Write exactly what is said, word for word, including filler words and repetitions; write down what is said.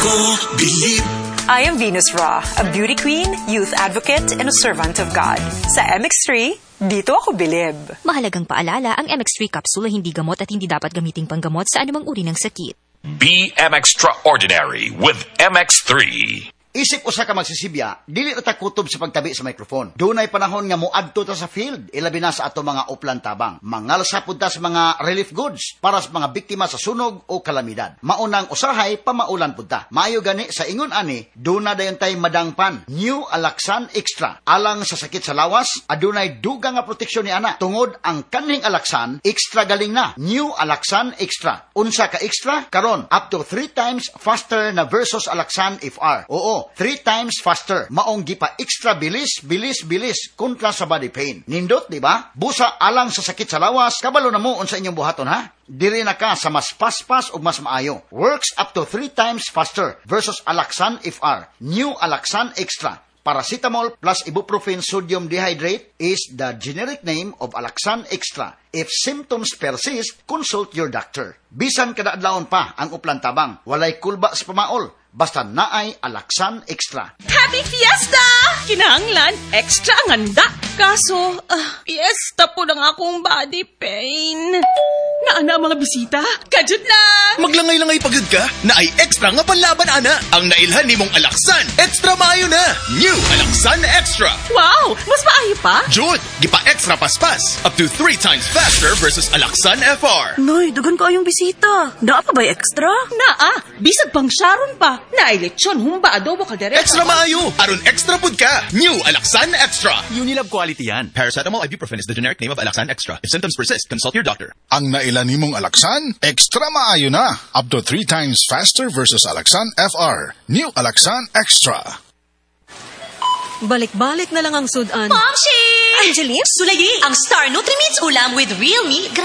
Ko bilib. I am Venus Ra, a beauty queen, youth advocate, and a servant of God. Sa M X three, dito ako bilib. Mahalagang paalala, ang M X three capsule ay hindi gamot at hindi dapat gamiting panggamot sa anumang uri ng sakit. Be M Extraordinary with M X three. Isip usa ka magsisibya, dili ta kutob sa pagtabi sa microphone. Dunay panahon nga moadto ta sa field, ilabi na sa ato mga uplan tabang. Mangalsa pud ta sa mga relief goods para sa mga biktima sa sunog o kalamidad. Maunang usahay pamaulan pud ta. Maayo gani sa ingon ani, duna dayon tay madangpan. New Alaxan Extra. Alang sa sakit sa lawas, adunay dugang nga proteksyon ni ana. Tungod ang kaning Alaxan, extra galing na. New Alaxan Extra. Unsa ka extra? Karon up to three times faster na versus Alaxan F R. Oo, three times faster. Maong gipa extra bilis, bilis, bilis kontra sa body pain. Nindot, di ba? Busa alang sa sakit sa lawas, kabalo na mo unsa inyong buhaton, ha? Diri na ka sa mas paspas o mas maayo. Works up to three times faster versus Alaxan F R. New Alaxan Extra. Paracetamol plus ibuprofen sodium dehydrate is the generic name of Alaxan Extra. If symptoms persist, consult your doctor. Bisan kada adlawon pa ang uplan tabang, walay kulba sa pamaol. Basta naay Alaxan Extra. Happy Fiesta! Kinahanglan, extra ang handa. Kaso, uh, fiesta po lang akong body pain. Naana ang mga bisita? Kajud lang! Maglangay-langay pagod ka? Na ay extra nga panlaban, ana. Ang nailhan ni mong Alaxan. Extra maayo na. New Alaxan Extra. Wow! Mas maayo pa? Jud, gipa extra paspas. Up to three times faster versus Alaxan F R. Noy, dugan ko ayong bisita. Naa pa ba'y extra? Naa, bisag pang Sharon pa. Naay lechon, humba, adobo, kaldereta. Extra maayo. Aron extra pud ka. New Alaxan Extra. Unilab quality yan. Paracetamol ibuprofen is the generic name of Alaxan Extra. If symptoms persist, consult your doctor. Ang nailan nimong Alaxan, extra maayo na. Up to three times faster versus Alaxan F R. New Alaxan Extra. Balik-balik na lang ang sudan. Momshi! Angeline, Sulayi, ang Star Nutrimits ulam with real meat.